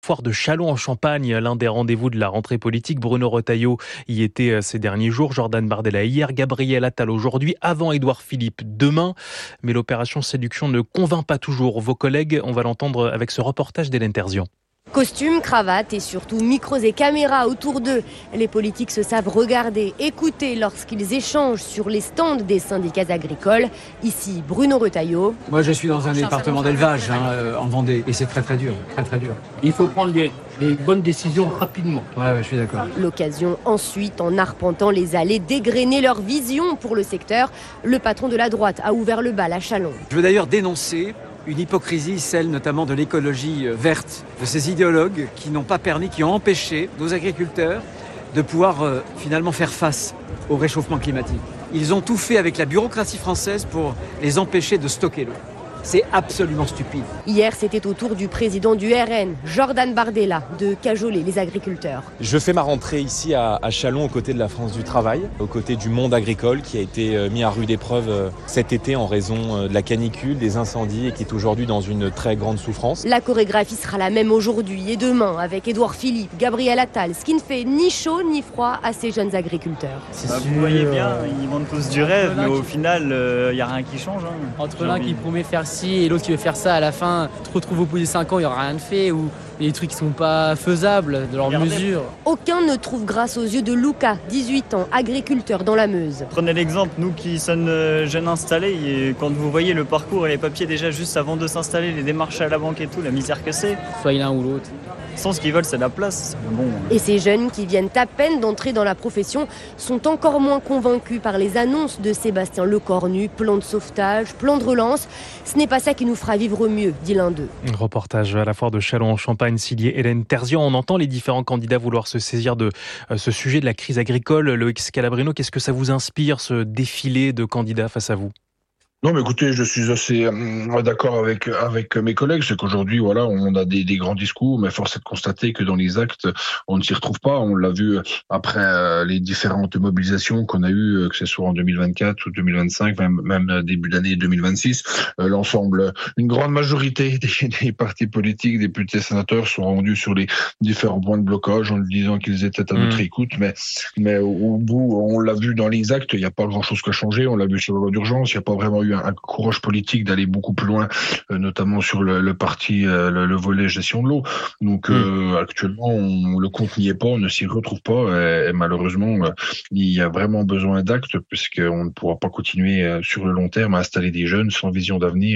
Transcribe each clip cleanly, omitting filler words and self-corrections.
Foire de Châlons en Champagne, l'un des rendez-vous de la rentrée politique. Bruno Retailleau y était ces derniers jours, Jordan Bardella hier, Gabriel Attal aujourd'hui, avant Édouard Philippe demain. Mais l'opération séduction ne convainc pas toujours vos collègues. On va l'entendre avec ce reportage d'Hélène Terzian. Costumes, cravates et surtout micros et caméras autour d'eux. Les politiques se savent regarder, écouter lorsqu'ils échangent sur les stands des syndicats agricoles. Ici, Bruno Retailleau. Moi, je suis dans un département d'élevage en Vendée et c'est très dur, très dur. Il faut prendre les bonnes décisions rapidement. Ouais, je suis d'accord. L'occasion ensuite, en arpentant les allées, dégrainer leur vision pour le secteur. Le patron de la droite a ouvert le bal à Châlons. Je veux d'ailleurs dénoncer une hypocrisie, celle notamment de l'écologie verte, de ces idéologues qui n'ont pas permis, qui ont empêché nos agriculteurs de pouvoir finalement faire face au réchauffement climatique. Ils ont tout fait avec la bureaucratie française pour les empêcher de stocker l'eau. C'est absolument stupide. Hier, c'était au tour du président du RN, Jordan Bardella, de cajoler les agriculteurs. Je fais ma rentrée ici à Châlons aux côtés de la France du travail, aux côtés du monde agricole qui a été mis à rude épreuve cet été en raison de la canicule, des incendies et qui est aujourd'hui dans une très grande souffrance. La chorégraphie sera la même aujourd'hui et demain avec Édouard Philippe, Gabriel Attal, ce qui ne fait ni chaud ni froid à ces jeunes agriculteurs. Vous voyez bien, ils vendent tous du rêve, mais au final, il n'y a rien qui change. Entre l'un qui promet faire et l'autre qui veut faire ça à la fin, tu te retrouves au bout des 5 ans, il n'y aura rien de fait ou des trucs qui sont pas faisables de leur mesure. Aucun ne trouve grâce aux yeux de Luca, 18 ans, agriculteur dans la Meuse. Prenez l'exemple, nous qui sommes jeunes installés, et quand vous voyez le parcours et les papiers déjà juste avant de s'installer, les démarches à la banque et tout, la misère que c'est. Soit l'un ou l'autre. Sans ce qu'ils veulent, c'est la place. Bon. Et ces jeunes qui viennent à peine d'entrer dans la profession sont encore moins convaincus par les annonces de Sébastien Lecornu, plan de sauvetage, plan de relance. Ce n'est pas ça qui nous fera vivre mieux, dit l'un d'eux. Reportage à la foire de Châlons en Champagne, signé Hélène Terzian. On entend les différents candidats vouloir se saisir de ce sujet de la crise agricole. Loïc Scalabrino, qu'est-ce que ça vous inspire, ce défilé de candidats face à vous ? Non, mais écoutez, je suis assez d'accord avec mes collègues. C'est qu'aujourd'hui, voilà, on a des grands discours, mais force est de constater que dans les actes, on ne s'y retrouve pas. On l'a vu après les différentes mobilisations qu'on a eues, que ce soit en 2024 ou 2025, même début d'année 2026. L'ensemble, une grande majorité des partis politiques, députés, sénateurs sont rendus sur les différents points de blocage en disant qu'ils étaient à notre écoute. Mais au bout, on l'a vu dans les actes, il n'y a pas grand-chose qui a changé. On l'a vu sur la loi d'urgence, il n'y a pas vraiment eu un courage politique d'aller beaucoup plus loin, notamment sur le parti, le volet gestion de l'eau. Donc actuellement, le compte n'y est pas, on ne s'y retrouve pas et malheureusement, il y a vraiment besoin d'actes puisqu'on ne pourra pas continuer sur le long terme à installer des jeunes sans vision d'avenir.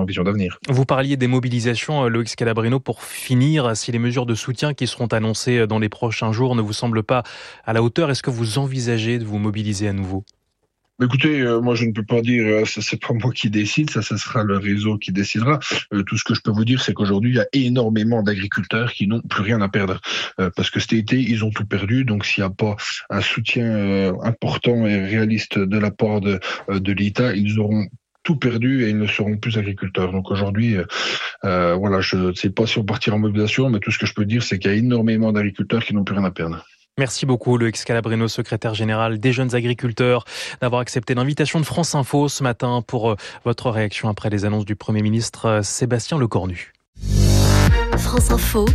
Vous parliez des mobilisations, Loïc Scalabrino, pour finir, si les mesures de soutien qui seront annoncées dans les prochains jours ne vous semblent pas à la hauteur, est-ce que vous envisagez de vous mobiliser à nouveau ? Écoutez, moi je ne peux pas dire, c'est pas moi qui décide, ça sera le réseau qui décidera. Tout ce que je peux vous dire, c'est qu'aujourd'hui il y a énormément d'agriculteurs qui n'ont plus rien à perdre, parce que cet été ils ont tout perdu. Donc s'il n'y a pas un soutien important et réaliste de la part de l'État, ils auront tout perdu et ils ne seront plus agriculteurs. Donc aujourd'hui, voilà, je ne sais pas si on partira en mobilisation, mais tout ce que je peux dire, c'est qu'il y a énormément d'agriculteurs qui n'ont plus rien à perdre. Merci beaucoup, Loïc Scalabrino, secrétaire général des jeunes agriculteurs, d'avoir accepté l'invitation de France Info ce matin pour votre réaction après les annonces du Premier ministre Sébastien Lecornu. France Info,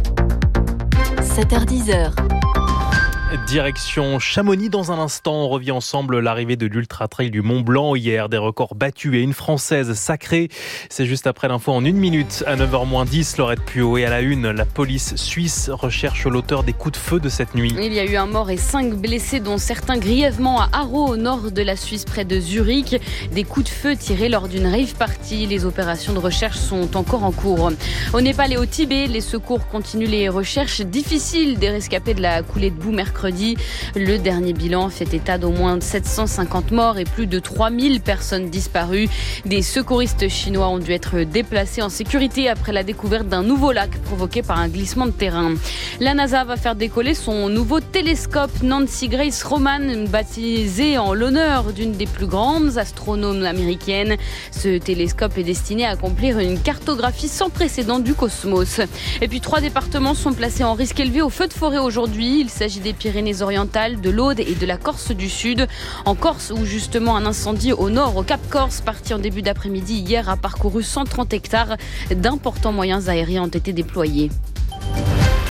7h-10h. Direction Chamonix dans un instant. On revient ensemble l'arrivée de l'Ultra Trail du Mont Blanc hier. Des records battus et une Française sacrée. C'est juste après l'info en 1 minute. À 9h-10, Laurette Puot. Et à la une, la police suisse recherche l'auteur des coups de feu de cette nuit. Il y a eu un mort et 5 blessés, dont certains grièvement à Haro, au nord de la Suisse, près de Zurich. Des coups de feu tirés lors d'une rave party. Les opérations de recherche sont encore en cours. Au Népal et au Tibet, les secours continuent les recherches difficiles des rescapés de la coulée de boue mercredi. Le dernier bilan fait état d'au moins 750 morts et plus de 3000 personnes disparues. Des secouristes chinois ont dû être déplacés en sécurité après la découverte d'un nouveau lac provoqué par un glissement de terrain. La NASA va faire décoller son nouveau télescope Nancy Grace Roman, baptisé en l'honneur d'une des plus grandes astronomes américaines. Ce télescope est destiné à accomplir une cartographie sans précédent du cosmos. Et puis 3 départements sont placés en risque élevé au feu de forêt aujourd'hui. Il s'agit des Pyrénées-Orientales, de l'Aude et de la Corse du Sud. En Corse, où justement un incendie au nord, au Cap Corse, parti en début d'après-midi hier, a parcouru 130 hectares. D'importants moyens aériens ont été déployés.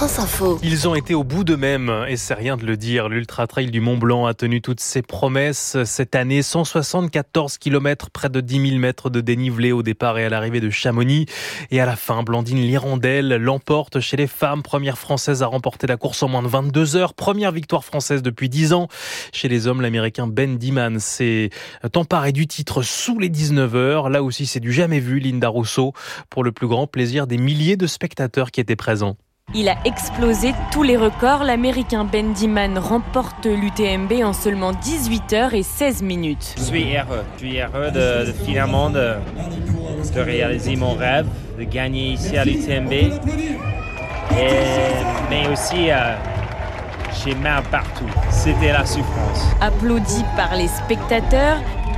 France Info. Ils ont été au bout d'eux-mêmes, et c'est rien de le dire. L'Ultra Trail du Mont Blanc a tenu toutes ses promesses cette année. 174 km, près de 10 000 mètres de dénivelé au départ et à l'arrivée de Chamonix. Et à la fin, Blandine Lirondelle l'emporte chez les femmes. Première française à remporter la course en moins de 22 heures. Première victoire française depuis 10 ans. Chez les hommes, l'Américain Ben Diman s'est emparé du titre sous les 19 heures. Là aussi, c'est du jamais vu, Linda Rousseau, pour le plus grand plaisir des milliers de spectateurs qui étaient présents. Il a explosé tous les records. L'Américain Ben Diman remporte l'UTMB en seulement 18 heures et 16 minutes. Je suis heureux de finalement de réaliser mon rêve, de gagner ici à l'UTMB. Mais aussi, j'ai mal partout. C'était la souffrance. Applaudi par les spectateurs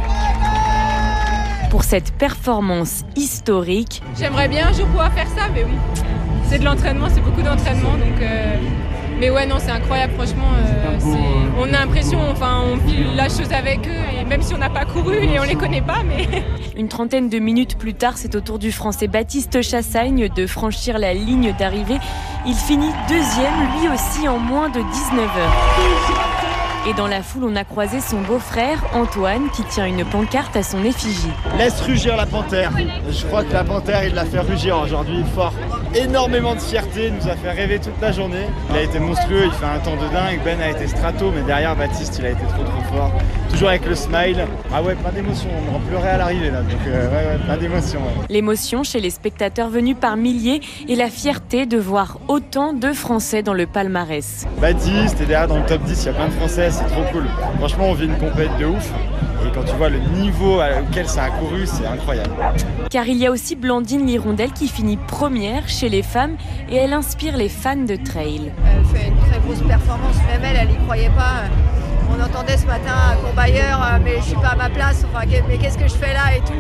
pour cette performance historique. J'aimerais bien un jour pouvoir faire ça, mais oui. C'est de l'entraînement, c'est beaucoup d'entraînement, donc mais ouais, non, c'est incroyable, franchement. On a l'impression, on vit la chose avec eux, et même si on n'a pas couru et on les connaît pas, mais... Une trentaine de minutes plus tard, c'est au tour du Français Baptiste Chassagne de franchir la ligne d'arrivée. Il finit deuxième, lui aussi en moins de 19 heures. Et dans la foule, on a croisé son beau-frère, Antoine, qui tient une pancarte à son effigie. Laisse rugir la panthère. Je crois que la panthère, il l'a fait rugir aujourd'hui fort. Énormément de fierté, il nous a fait rêver toute la journée. Il a été monstrueux, il fait un temps de dingue. Ben a été strato, mais derrière Baptiste, il a été trop fort. Toujours avec le smile. Ah ouais, plein d'émotions. On en pleurait à l'arrivée là. Donc plein d'émotions. Ouais. L'émotion chez les spectateurs venus par milliers et la fierté de voir autant de Français dans le palmarès. Baptiste est derrière dans le top 10, il y a plein de Français. C'est trop cool. Franchement, on vit une compète de ouf. Et quand tu vois le niveau auquel ça a couru, c'est incroyable. Car il y a aussi Blandine Lirondelle qui finit première chez les femmes et elle inspire les fans de trail. Elle fait une très grosse performance, même elle y croyait pas. On entendait ce matin à Courbayeur, mais je suis pas à ma place, mais qu'est-ce que je fais là et tout.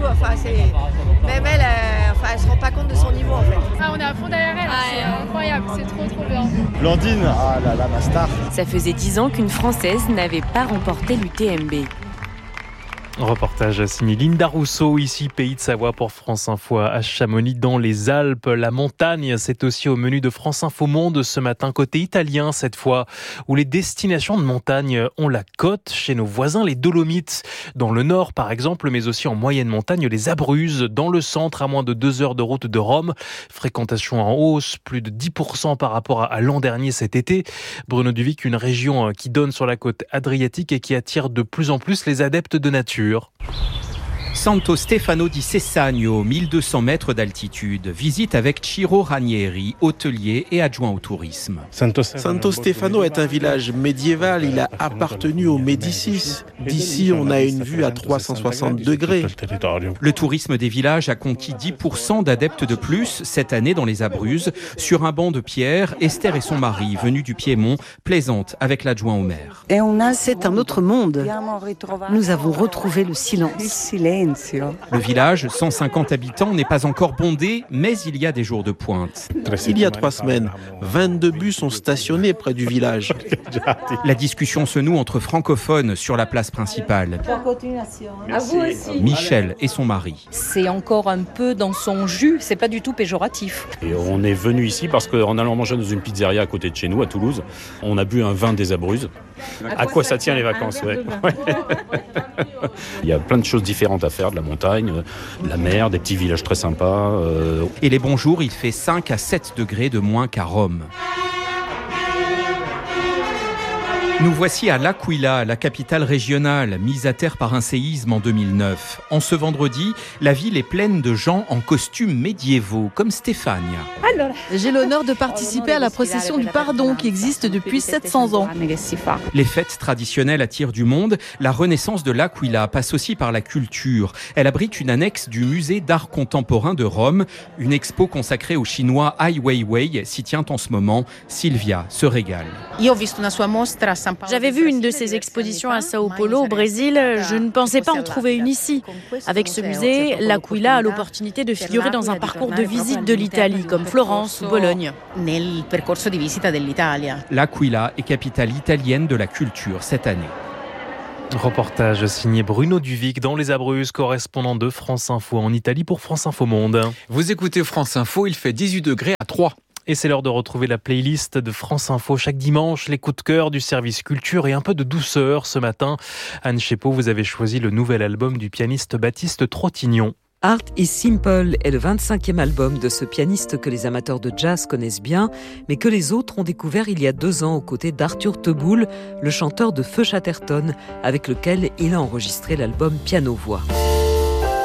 Même elle se rend pas compte de son niveau en fait. Ah, on est à fond derrière elle, c'est incroyable, c'est trop bien. Blandine, ah là là, ma star. Ça faisait 10 ans qu'une Française n'avait pas remporté l'UTMB. Reportage signé Linda Rousseau, ici Pays de Savoie pour France Info à Chamonix dans les Alpes. La montagne, c'est aussi au menu de France Info Monde ce matin, côté italien cette fois, où les destinations de montagne ont la cote chez nos voisins, les Dolomites. Dans le nord par exemple, mais aussi en moyenne montagne, les Abruzzes. Dans le centre, à moins de 2 heures de route de Rome. Fréquentation en hausse, plus de 10% par rapport à l'an dernier cet été. Bruno Duvic, une région qui donne sur la côte adriatique et qui attire de plus en plus les adeptes de nature. Santo Stefano di Sessagno, 1200 mètres d'altitude. Visite avec Ciro Ranieri, hôtelier et adjoint au tourisme. Santo Stefano est un village médiéval. Il a appartenu aux Médicis. D'ici, on a une vue à 360 degrés. Le tourisme des villages a conquis 10% d'adeptes de plus cette année dans les Abruzzes. Sur un banc de pierre, Esther et son mari, venus du Piémont, plaisantent avec l'adjoint au maire. C'est un autre monde. Nous avons retrouvé le silence. Le village, 150 habitants, n'est pas encore bondé, mais il y a des jours de pointe. Il y a 3 semaines, 22 bus sont stationnés près du village. La discussion se noue entre francophones sur la place principale. À vous aussi. Michel et son mari. C'est encore un peu dans son jus, c'est pas du tout péjoratif. Et on est venu ici parce qu'en allant manger dans une pizzeria à côté de chez nous, à Toulouse, on a bu un vin des Abruzzes. À quoi ça tient les vacances, ouais. Il y a plein de choses différentes à faire, de la montagne, de la mer, des petits villages très sympas. Et les bons jours, il fait 5 à 7 degrés de moins qu'à Rome. Nous voici à L'Aquila, la capitale régionale, mise à terre par un séisme en 2009. En ce vendredi, la ville est pleine de gens en costumes médiévaux, comme Stéphania. J'ai l'honneur de participer à la procession du pardon qui existe depuis 700 ans. Les fêtes traditionnelles attirent du monde. La renaissance de L'Aquila passe aussi par la culture. Elle abrite une annexe du musée d'art contemporain de Rome. Une expo consacrée au chinois Ai Weiwei s'y tient en ce moment. Sylvia se régale. J'avais vu une de ces expositions à Sao Paulo, au Brésil. Je ne pensais pas en trouver une ici. Avec ce musée, L'Aquila a l'opportunité de figurer dans un parcours de visite de l'Italie, comme Florence ou Bologne. L'Aquila est capitale italienne de la culture cette année. Reportage signé Bruno Duvic dans les Abruzzes, correspondant de France Info en Italie pour France Info Monde. Vous écoutez France Info, il fait 18 degrés à 3. Et c'est l'heure de retrouver la playlist de France Info. Chaque dimanche, les coups de cœur du service culture et un peu de douceur. Ce matin, Anne Chépeau, vous avez choisi le nouvel album du pianiste Baptiste Trottignon. Art is Simple est le 25e album de ce pianiste que les amateurs de jazz connaissent bien, mais que les autres ont découvert il y a 2 ans aux côtés d'Arthur Teboul, le chanteur de Feu Chatterton, avec lequel il a enregistré l'album Piano-Voix.